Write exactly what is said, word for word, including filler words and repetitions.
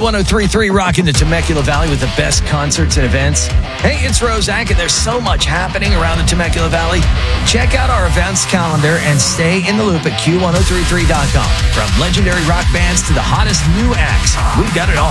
one oh three point three rocking the Temecula Valley with the best concerts and events. Hey, it's Rozak, and there's so much happening around the Temecula Valley. Check out our events calendar and stay in the loop at Q ten thirty-three dot com. From legendary rock bands to the hottest new acts, we've got it all.